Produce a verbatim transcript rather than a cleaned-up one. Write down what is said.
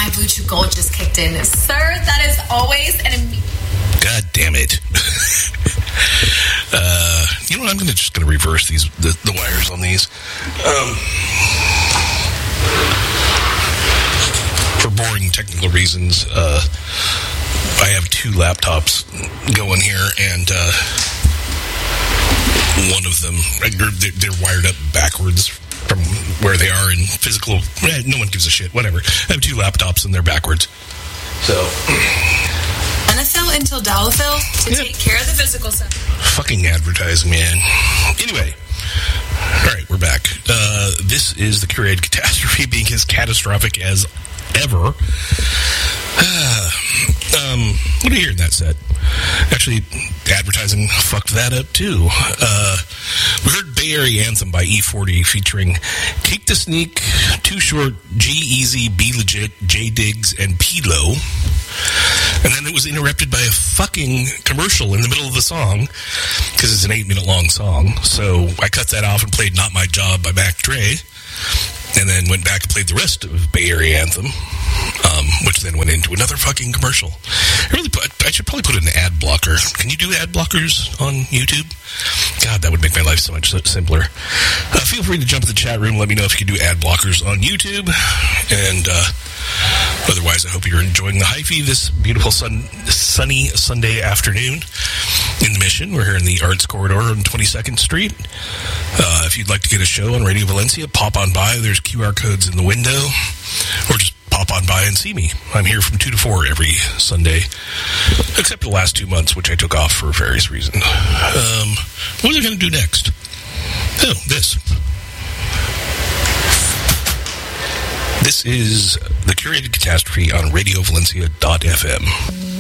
my Blue Chew Gold just kicked in. Sir, that is always an immediate... God damn it. uh, you know what? I'm gonna, just going to reverse these the, the wires on these. Um, for boring technical reasons, uh, I have two laptops going here, and uh, one of them, they're, they're wired up backwards from where they are in physical. Eh, no one gives a shit. Whatever. I have two laptops and they're backwards. So... N F L until Dalafil to yeah. take care of the physical stuff. Fucking advertising, man. Anyway. All right, we're back. Uh, this is the curated catastrophe being as catastrophic as ever. Uh, um, what do you hear in that set? Actually, advertising fucked that up, too. Uh, we heard Bay Area Anthem by E forty featuring Cake to Sneak, Too Short, G-Eazy, Be Legit, J-Diggs, and P-Lo. And then it was interrupted by a fucking commercial in the middle of the song, because it's an eight-minute long song. So I cut that off and played Not My Job by Mac Dre, and then went back and played the rest of Bay Area Anthem, um, which then went into another fucking commercial. I really put, I should probably put an ad blocker. Can you do ad blockers on YouTube? God, that would make my life so much simpler. Uh, feel free to jump in the chat room. Let me know if you can do ad blockers on YouTube. And uh, otherwise, I hope you're enjoying the hyphy this beautiful sun, sunny Sunday afternoon in the Mission. We're here in the Arts Corridor on twenty-second Street. Uh, if you'd like to get a show on Radio Valencia, pop on by. There's Q R codes in the window. Or just pop on by and see me. I'm here from two to four every Sunday, except the last two months, which I took off for various reasons. Um, what was I going to do next? Oh, this. This is the Curated Catastrophe on Radio Valencia dot f m.